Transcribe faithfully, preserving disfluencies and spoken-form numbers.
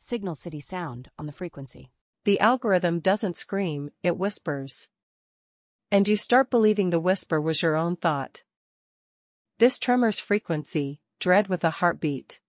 Signal City sound on the frequency. The algorithm doesn't scream, it whispers. And you start believing the whisper was your own thought. This tremor's frequency, dread with a heartbeat.